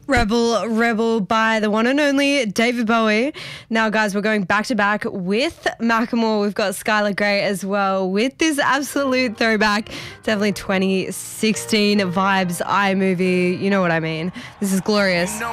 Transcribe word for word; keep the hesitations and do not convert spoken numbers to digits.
Rebel, Rebel by the one and only David Bowie. Now, guys, we're going back to back with Macklemore. We've got Skylar Grey as well with this absolute throwback. Definitely twenty sixteen vibes, iMovie. You know what I mean. This is glorious.